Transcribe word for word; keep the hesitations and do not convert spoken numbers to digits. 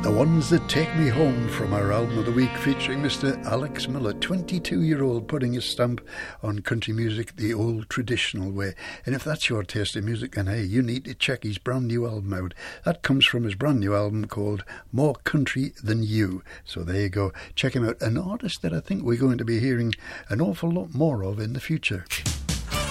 The Ones That Take Me Home from our album of the week, featuring Mister Alex Miller, twenty-two-year-old putting his stamp on country music the old traditional way. And if that's your taste in music, then hey, you need to check his brand new album out. That comes from his brand new album called More Country Than You. So there you go. Check him out. An artist that I think we're going to be hearing an awful lot more of in the future.